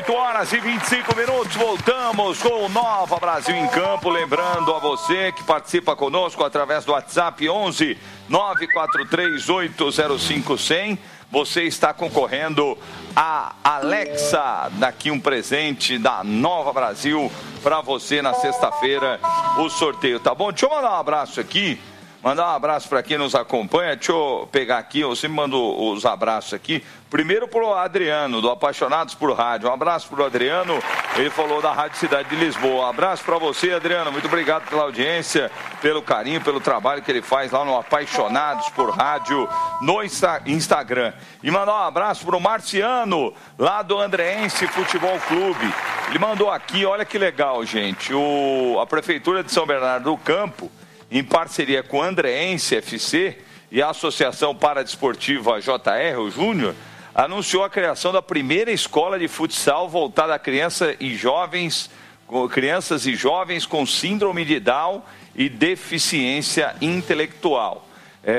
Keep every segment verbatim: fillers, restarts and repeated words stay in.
dezoito horas e vinte e cinco minutos, voltamos com o Nova Brasil em Campo. Lembrando a você que participa conosco através do WhatsApp onze nove quatro três oito zero cinco zero zero. Você está concorrendo a Alexa, daqui um presente da Nova Brasil para você na sexta-feira, o sorteio, tá bom? Deixa eu mandar um abraço aqui. Mandar um abraço para quem nos acompanha. Deixa eu pegar aqui, você me mandou os abraços aqui. Primeiro pro Adriano, do Apaixonados por Rádio. Um abraço pro Adriano, ele falou da Rádio Cidade de Lisboa. Um abraço para você, Adriano. Muito obrigado pela audiência, pelo carinho, pelo trabalho que ele faz lá no Apaixonados por Rádio, no Insta- Instagram. E mandar um abraço pro Marciano, lá do Andreense Futebol Clube. Ele mandou aqui, olha que legal, gente. O, a Prefeitura de São Bernardo do Campo, em parceria com a Andreense F C e a Associação Paradesportiva J R, o Júnior, anunciou a criação da primeira escola de futsal voltada a criança e jovens, crianças e jovens com síndrome de Down e deficiência intelectual.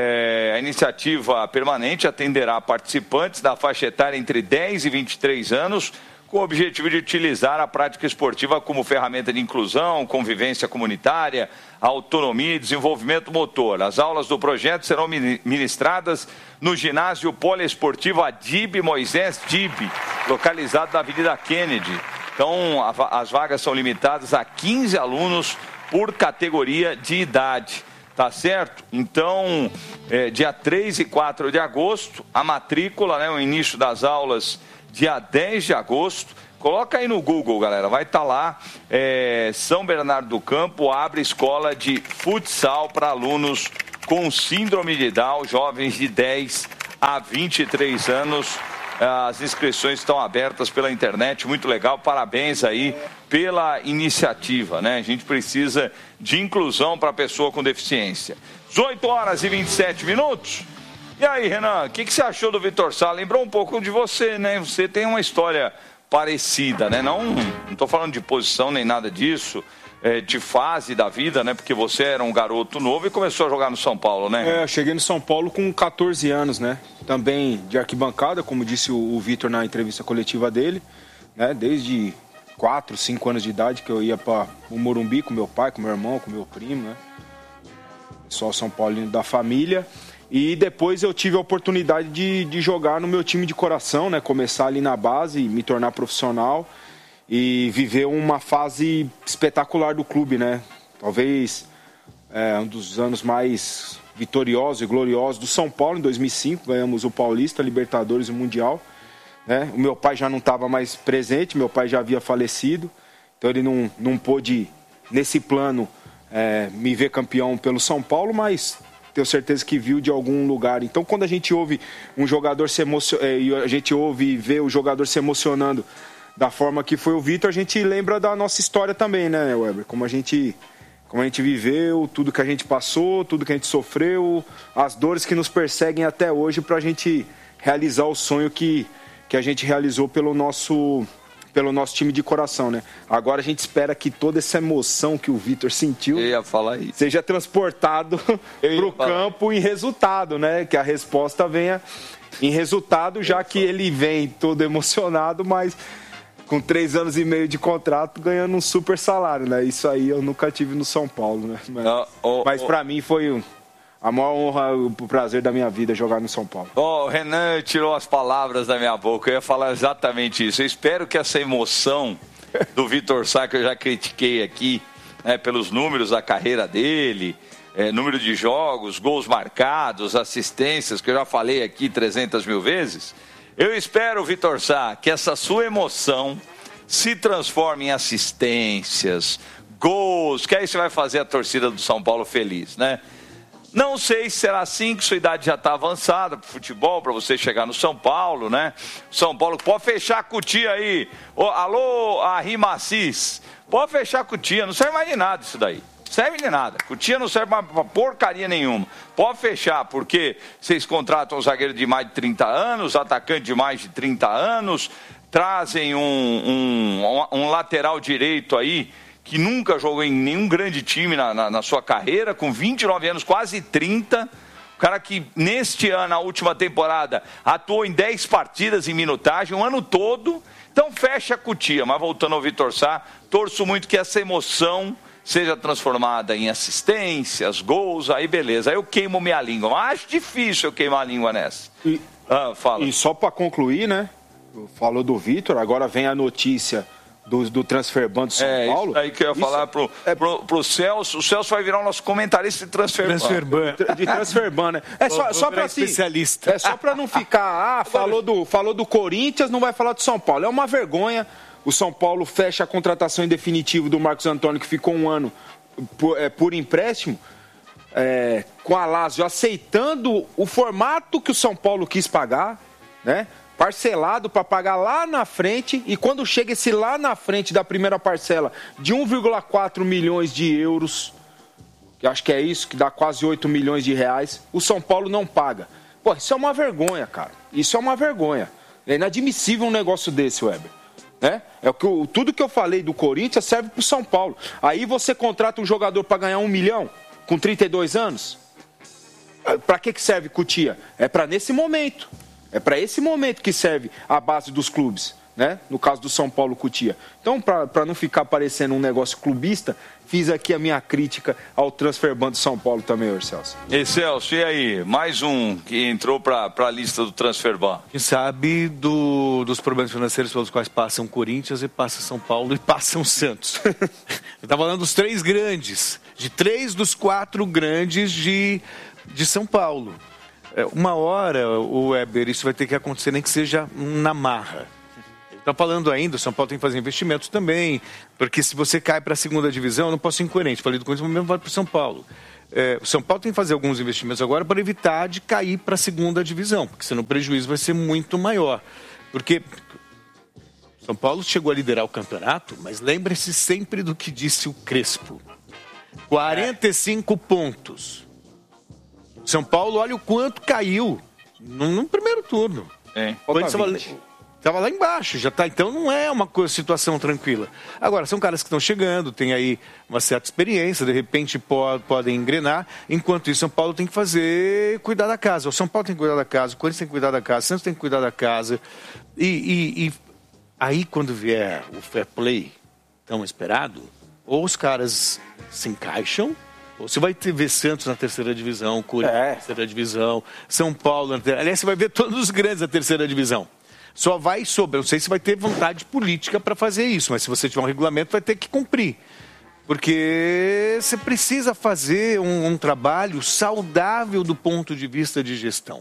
É, a iniciativa permanente atenderá participantes da faixa etária entre dez e vinte e três anos, com o objetivo de utilizar a prática esportiva como ferramenta de inclusão, convivência comunitária, autonomia e desenvolvimento motor. As aulas do projeto serão ministradas no ginásio poliesportivo Adib Moisés Dib, localizado na Avenida Kennedy. Então, a, as vagas são limitadas a quinze alunos por categoria de idade. Tá certo? Então, é, dia três e quatro de agosto, a matrícula, né, o início das aulas dia dez de agosto, coloca aí no Google, galera, vai estar tá lá, é, São Bernardo do Campo abre escola de futsal para alunos com síndrome de Down, jovens de dez a vinte e três anos, as inscrições estão abertas pela internet, muito legal, parabéns aí pela iniciativa, né? A gente precisa de inclusão para a pessoa com deficiência. dezoito horas e vinte e sete minutos. E aí, Renan, o que, que você achou do Vitor Sá? Lembrou um pouco de você, né? Você tem uma história parecida, né? Não estou falando de posição nem nada disso, é, de fase da vida, né? Porque você era um garoto novo e começou a jogar no São Paulo, né? É, eu cheguei no São Paulo com catorze anos, né? Também de arquibancada, como disse o, o Vitor na entrevista coletiva dele, né? Desde quatro, cinco anos de idade que eu ia para o Morumbi com meu pai, com meu irmão, com meu primo, né? Só São Paulino da família. E depois eu tive a oportunidade de, de jogar no meu time de coração, né? Começar ali na base, me tornar profissional e viver uma fase espetacular do clube, né? Talvez é, um dos anos mais vitoriosos e gloriosos do São Paulo. Em dois mil e cinco ganhamos o Paulista, Libertadores e o Mundial, né? O meu pai já não estava mais presente, meu pai já havia falecido, então ele não, não pôde, nesse plano, é, me ver campeão pelo São Paulo, mas tenho certeza que viu de algum lugar. Então, quando a gente ouve um jogador se emocionando, a gente ouve e vê o jogador se emocionando da forma que foi o Vitor, a gente lembra da nossa história também, né, Weber? Como a gente, como a gente viveu, tudo que a gente passou, tudo que a gente sofreu, as dores que nos perseguem até hoje para a gente realizar o sonho que, que a gente realizou pelo nosso... pelo nosso time de coração, né? Agora a gente espera que toda essa emoção que o Vitor sentiu Eu ia falar isso. seja transportado para o campo em resultado, né? Que a resposta venha em resultado, já que ele vem todo emocionado, mas com três anos e meio de contrato, ganhando um super salário, né? Isso aí eu nunca tive no São Paulo, né? Mas, oh, oh, mas oh. para mim foi a maior honra, o prazer da minha vida jogar no São Paulo. Ó, oh, o Renan tirou as palavras da minha boca, eu ia falar exatamente isso. Eu espero que essa emoção do Vitor Sá, que eu já critiquei aqui, né, pelos números da carreira dele, é, número de jogos, gols marcados, assistências, que eu já falei aqui trezentas mil vezes, eu espero, Vitor Sá, que essa sua emoção se transforme em assistências, gols, que aí você vai fazer a torcida do São Paulo feliz, né? Não sei se será assim, que sua idade já está avançada para o futebol, para você chegar no São Paulo, né? São Paulo, pode fechar a cutia aí. Ô, alô, a Rimacis, pode fechar a cutia, não serve mais de nada isso daí. Serve de nada. Cutia não serve para porcaria nenhuma. Pode fechar, porque vocês contratam um zagueiro de mais de trinta anos, atacante de mais de trinta anos, trazem um, um, um lateral direito aí, que nunca jogou em nenhum grande time na, na, na sua carreira, com vinte e nove anos, quase trinta, O cara que neste ano, na última temporada, atuou em dez partidas em minutagem, o ano todo. Então fecha a cutia. Mas voltando ao Vitor Sá, torço muito que essa emoção seja transformada em assistências, gols, aí beleza. Aí eu queimo minha língua. Mas acho difícil eu queimar a língua nessa. E, ah, fala. E só para concluir, né? Falou do Vitor, agora vem a notícia do, do Transferban do São é, Paulo. Isso aí que eu ia isso falar pro, é... pro, pro Celso. O Celso vai virar o nosso comentarista de Transferban. Transferban. De Transferban, né? É só, só para assim, especialista. É só para não ficar, ah, falou do, falou do Corinthians, não vai falar do São Paulo. É uma vergonha. O São Paulo fecha a contratação em definitivo do Marcos Antônio, que ficou um ano por, é, por empréstimo, é, com a Lazio aceitando o formato que o São Paulo quis pagar, né? Parcelado para pagar lá na frente, e quando chega esse lá na frente da primeira parcela de um vírgula quatro milhões de euros, que acho que é isso, que dá quase oito milhões de reais, o São Paulo não paga. Pô, isso é uma vergonha, cara. Isso é uma vergonha. É inadmissível um negócio desse, Weber. Né? É o que eu, tudo que eu falei do Corinthians serve para o São Paulo. Aí você contrata um jogador para ganhar um milhão com trinta e dois anos. Para que, que serve Cutia? É para nesse momento. É para esse momento que serve a base dos clubes, né? No caso do São Paulo, Cutia. Então, para não ficar parecendo um negócio clubista, fiz aqui a minha crítica ao Transferban do São Paulo também, ô Celso. E Celso, e aí? Mais um que entrou para a lista do Transferban. Quem sabe do, dos problemas financeiros pelos quais passam Corinthians e passa São Paulo e passam Santos. Eu estava falando dos três grandes, de três dos quatro grandes de, de São Paulo. Uma hora, o Weber, isso vai ter que acontecer, nem que seja na marra. Está falando ainda, o São Paulo tem que fazer investimentos também, porque se você cai para a segunda divisão, eu não posso ser incoerente. Falei do Corinthians, mas mesmo vale para o São Paulo. É, o São Paulo tem que fazer alguns investimentos agora para evitar de cair para a segunda divisão, porque senão o prejuízo vai ser muito maior. Porque São Paulo chegou a liderar o campeonato, mas lembre-se sempre do que disse o Crespo. quarenta e cinco é. pontos. São Paulo, olha o quanto caiu no, no primeiro turno. É. Estava lá embaixo, já tá. Então não é uma coisa, situação tranquila. Agora, são caras que estão chegando, tem aí uma certa experiência, de repente pode, podem engrenar. Enquanto isso, São Paulo tem que fazer, cuidar da casa. O São Paulo tem que cuidar da casa, o Corinthians tem que cuidar da casa, o Santos tem que cuidar da casa. E, e, e aí, quando vier o fair play tão esperado, ou os caras se encaixam, ou você vai ter, ver Santos na terceira divisão, Corinthians é. na terceira divisão, São Paulo na terceira... Aliás, você vai ver todos os grandes da terceira divisão. Só vai sobre, eu não sei se vai ter vontade política para fazer isso, mas se você tiver um regulamento, vai ter que cumprir. Porque você precisa fazer um, um trabalho saudável do ponto de vista de gestão.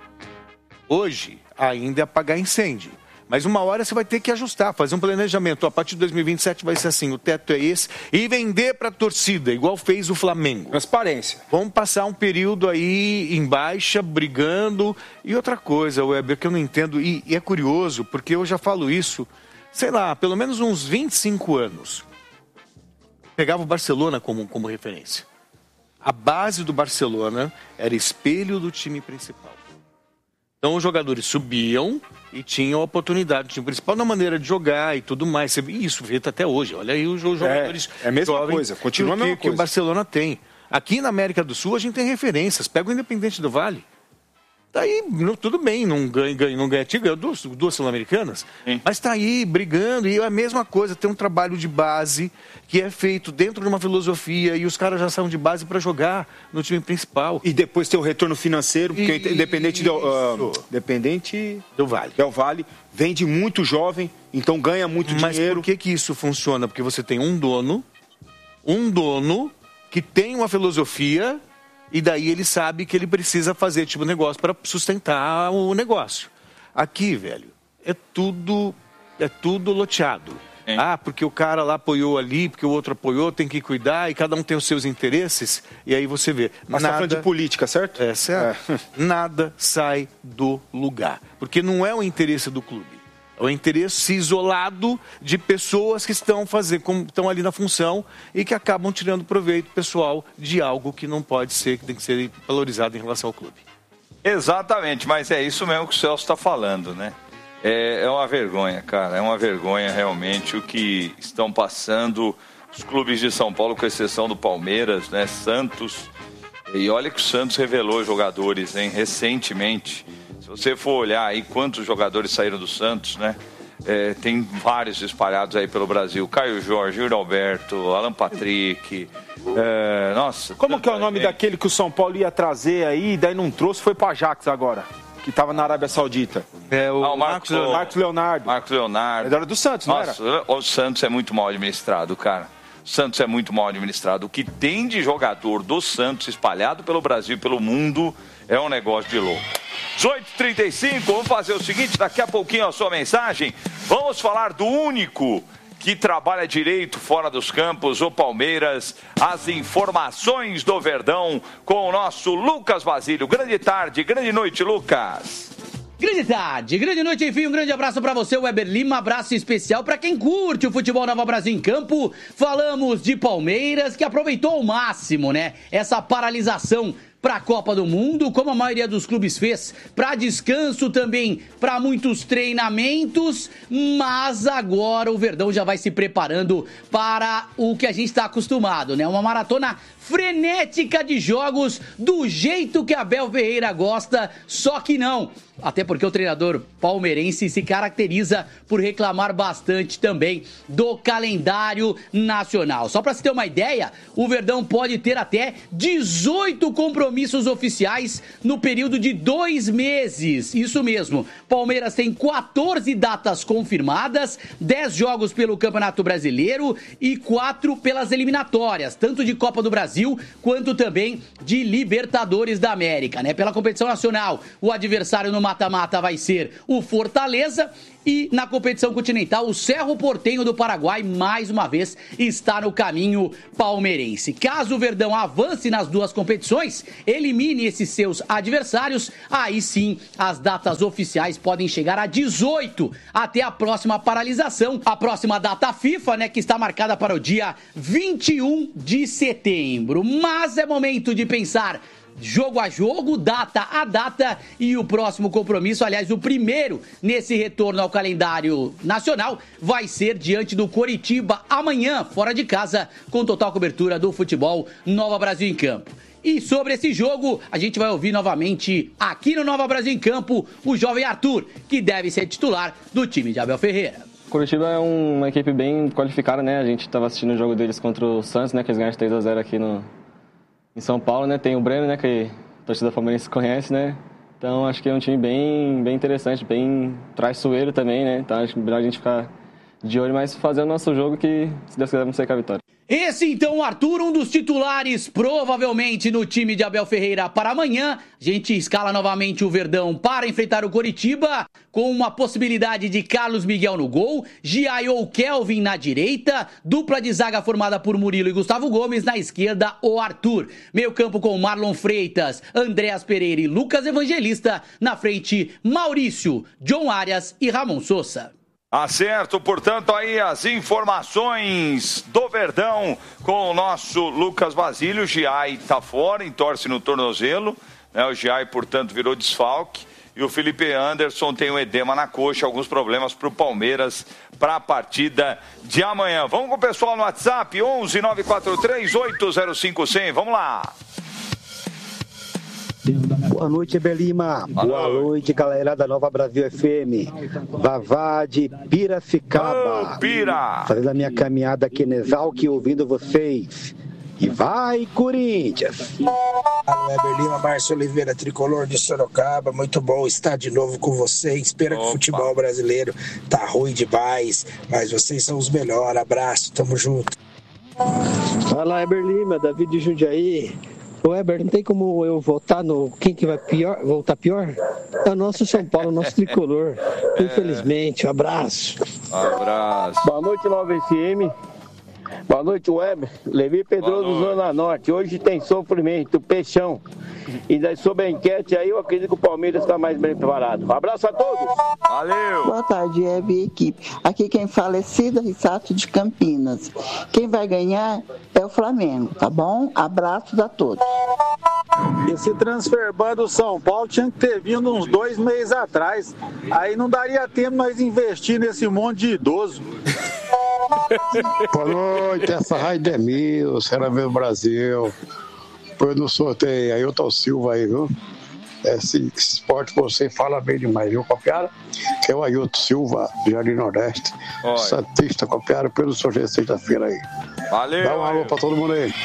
Hoje, ainda é apagar incêndio. Mas uma hora você vai ter que ajustar, fazer um planejamento. A partir de dois mil e vinte e sete vai ser assim, o teto é esse. E vender para a torcida, igual fez o Flamengo. Transparência. Vamos passar um período aí em baixa, brigando. E outra coisa, Weber, que eu não entendo, e, e é curioso, porque eu já falo isso, sei lá, pelo menos uns vinte e cinco anos. Pegava o Barcelona como, como referência. A base do Barcelona era espelho do time principal. Então os jogadores subiam e tinham a oportunidade do time principal na maneira de jogar e tudo mais. Isso feito até hoje. Olha aí os jogadores. É, é a mesma coisa, continua a mesma que, coisa. Que o Barcelona tem. Aqui na América do Sul a gente tem referências. Pega o Independente do Vale. Tá aí, não, tudo bem, não ganha, ganha, não ganha, ganha duas, duas sul-americanas, Sim. mas tá aí brigando, e é a mesma coisa, tem um trabalho de base que é feito dentro de uma filosofia, e os caras já são de base para jogar no time principal. E depois tem o retorno financeiro, porque e... independente do, uh, independente do Vale. Del Vale, vende muito jovem, então ganha muito mas dinheiro. Mas por que que isso funciona? Porque você tem um dono, um dono que tem uma filosofia... E daí ele sabe que ele precisa fazer tipo de negócio para sustentar o negócio. Aqui, velho, é tudo, é tudo loteado. Hein? Ah, porque o cara lá apoiou ali, porque o outro apoiou, tem que cuidar, e cada um tem os seus interesses. E aí você vê. Mas nada... tá falando de política, certo? É, certo. É. Nada sai do lugar. Porque não é o interesse do clube. É o interesse isolado de pessoas que estão, fazer, como, estão ali na função e que acabam tirando proveito pessoal de algo que não pode ser, que tem que ser valorizado em relação ao clube. Exatamente, mas é isso mesmo que o Celso está falando, né? É, é uma vergonha, cara, é uma vergonha realmente o que estão passando os clubes de São Paulo, com exceção do Palmeiras, né? Santos E olha que o Santos revelou jogadores, hein, recentemente. Se você for olhar aí quantos jogadores saíram do Santos, né? É, tem vários espalhados aí pelo Brasil. Caio Jorge, Yuri Alberto, Alan Patrick. É, nossa. Como que é o nome gente. daquele que o São Paulo ia trazer aí, daí não trouxe, foi para Ajax agora, que estava na Arábia Saudita? É o, ah, o Marcos, Marcos, Marcos Leonardo. Marcos Leonardo. Ele era do Santos, não nossa, era? O Santos é muito mal administrado, cara. O Santos é muito mal administrado. O que tem de jogador do Santos espalhado pelo Brasil e pelo mundo é um negócio de louco. dezoito e trinta e cinco, vamos fazer o seguinte, daqui a pouquinho a sua mensagem, vamos falar do único que trabalha direito fora dos campos, o Palmeiras, as informações do Verdão com o nosso Lucas Basílio. Grande tarde, grande noite, Lucas. Grande tarde, grande noite, enfim, um grande abraço pra você, Weber Lima, abraço especial pra quem curte o futebol Nova Brasil em campo. Falamos de Palmeiras, que aproveitou ao máximo, né, essa paralisação para a Copa do Mundo, como a maioria dos clubes fez, para descanso também, para muitos treinamentos, mas agora o Verdão já vai se preparando para o que a gente está acostumado, né? Uma maratona frenética de jogos do jeito que Abel Ferreira gosta, só que não. Até porque o treinador palmeirense se caracteriza por reclamar bastante também do calendário nacional. Só para você ter uma ideia, o Verdão pode ter até dezoito compromissos oficiais no período de dois meses. Isso mesmo, Palmeiras tem quatorze datas confirmadas, dez jogos pelo Campeonato Brasileiro e quatro pelas eliminatórias, tanto de Copa do Brasil quanto também de Libertadores da América, né? Pela competição nacional, o adversário no mata-mata vai ser o Fortaleza e na competição continental o Cerro Porteño do Paraguai mais uma vez está no caminho palmeirense. Caso o Verdão avance nas duas competições, elimine esses seus adversários, aí sim as datas oficiais podem chegar a dezoito até a próxima paralisação, a próxima data FIFA, né, que está marcada para o dia vinte e um de setembro. Mas é momento de pensar jogo a jogo, data a data, e o próximo compromisso, aliás, o primeiro nesse retorno ao calendário nacional, vai ser diante do Coritiba amanhã, fora de casa, com total cobertura do futebol Nova Brasil em Campo. E sobre esse jogo, a gente vai ouvir novamente aqui no Nova Brasil em Campo o jovem Arthur, que deve ser titular do time de Abel Ferreira. Curitiba é uma equipe bem qualificada, né? A gente estava assistindo o jogo deles contra o Santos, né? Que eles ganharam de três a zero aqui no, em São Paulo, né? Tem o Breno, né? Que a torcida palmeirense conhece, né? Então acho que é um time bem, bem interessante, bem traiçoeiro também, né? Então acho melhor a gente ficar de olho, mas fazer o nosso jogo que, se Deus quiser, vamos sair com a vitória. Esse então, Arthur, um dos titulares provavelmente no time de Abel Ferreira para amanhã. A gente escala novamente o Verdão para enfrentar o Coritiba, com uma possibilidade de Carlos Miguel no gol, Giai ou Kelvin na direita, dupla de zaga formada por Murilo e Gustavo Gomes, na esquerda o Arthur. Meio campo com Marlon Freitas, Andréas Pereira e Lucas Evangelista, na frente Maurício, John Arias e Ramon Sousa. Acerto, portanto, aí as informações do Verdão com o nosso Lucas Basílio. O Giai tá fora, entorce no tornozelo, né? O Giai, portanto, virou desfalque. E o Felipe Anderson tem um edema na coxa, alguns problemas para o Palmeiras para a partida de amanhã. Vamos com o pessoal no WhatsApp, onze nove quatro três oito zero cinco zero zero. Vamos lá. Boa noite, Belima. Boa noite, galera da Nova Brasil F M. Vavá de Piracicaba. Ô, Pira! Fazendo a minha caminhada aqui no Exalc, ouvindo vocês. E vai, Corinthians! Alô, Weber Lima, Márcio Oliveira, tricolor de Sorocaba. Muito bom estar de novo com vocês. Espero que o futebol brasileiro tá ruim demais, mas vocês são os melhores. Abraço, tamo junto. Fala, Weber Lima, Davi de Jundiaí. Ô, Weber, não tem como eu votar no quem que vai pior, voltar pior? É o nosso São Paulo, o nosso tricolor. É. Infelizmente, um abraço. Um abraço. Boa noite, Nova F M. Boa noite, Weber. Levi Pedroso, Zona Norte. Hoje tem sofrimento, peixão. E daí sobre a enquete aí, eu acredito que o Palmeiras está mais bem preparado. Um abraço a todos. Valeu. Boa tarde, Web e equipe. Aqui quem fala é Cida Rissato de Campinas. Quem vai ganhar é o Flamengo, tá bom? Abraços a todos. Esse transfer ban do São Paulo tinha que ter vindo uns dois meses atrás. Aí não daria tempo nós investir nesse monte de idoso. Boa noite, essa Raidemil, Cera Brasil. Foi no sorteio, Ailton Silva aí, viu? Esse esporte você fala bem demais, viu, Copiara? Que é o Ailton Silva, Jardim Nordeste. Oi. Santista, Copiara, pelo sorteio sexta-feira aí. Valeu. Dá um alô pra todo mundo aí.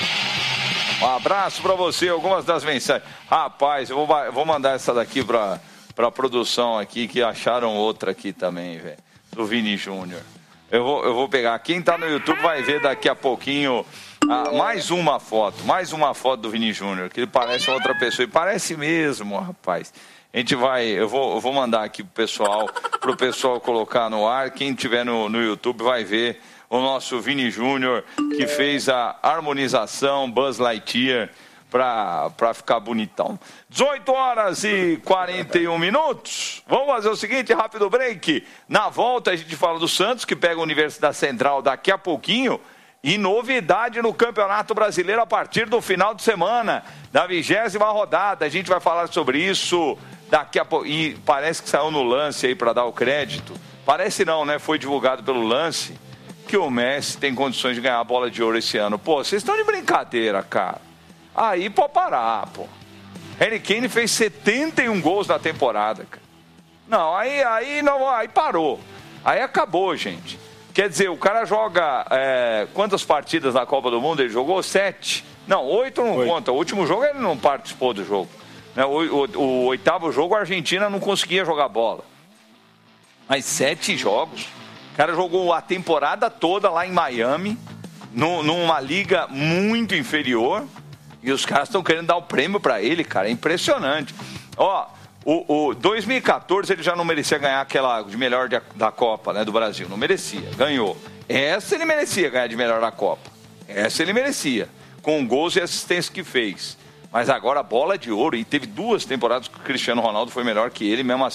Um abraço pra você, algumas das mensagens. Rapaz, eu vou, vou mandar essa daqui pra, pra produção aqui, que acharam outra aqui também, velho. Do Vini Júnior. Eu vou, eu vou pegar. Quem tá no YouTube vai ver daqui a pouquinho ah, mais uma foto. Mais uma foto do Vini Júnior, que ele parece outra pessoa. E parece mesmo, rapaz. A gente vai... Eu vou, eu vou mandar aqui pro pessoal, pro pessoal colocar no ar. Quem tiver no, no YouTube vai ver o nosso Vini Júnior, que fez a harmonização Buzz Lightyear pra, pra ficar bonitão. dezoito horas e quarenta e um minutos. Vamos fazer o seguinte, rápido break. Na volta a gente fala do Santos, que pega a Universidade Central daqui a pouquinho. E novidade no Campeonato Brasileiro a partir do final de semana, da vigésima rodada. A gente vai falar sobre isso daqui a pouco. E parece que saiu no Lance aí para dar o crédito. Parece não, né? Foi divulgado pelo Lance que o Messi tem condições de ganhar a bola de ouro esse ano. Pô, vocês estão de brincadeira, cara. Aí pode parar, pô. Harry Kane fez setenta e um gols na temporada, cara. Não, aí, aí, não, aí parou. Aí acabou, gente. Quer dizer, o cara joga... É, quantas partidas na Copa do Mundo ele jogou? Sete. Não, oito não oito. Conta. O último jogo ele não participou do jogo. O, o, o oitavo jogo a Argentina não conseguia jogar bola. Mas sete jogos. O cara jogou a temporada toda lá em Miami, no, numa liga muito inferior. E os caras estão querendo dar o prêmio pra ele, cara. É impressionante. Ó, o, o dois mil e catorze ele já não merecia ganhar aquela de melhor de, da Copa, né, do Brasil. Não merecia. Ganhou. Essa ele merecia ganhar de melhor da Copa. Essa ele merecia. Com gols e assistências que fez. Mas agora a bola de ouro. E teve duas temporadas que o Cristiano Ronaldo foi melhor que ele, mesmo assim.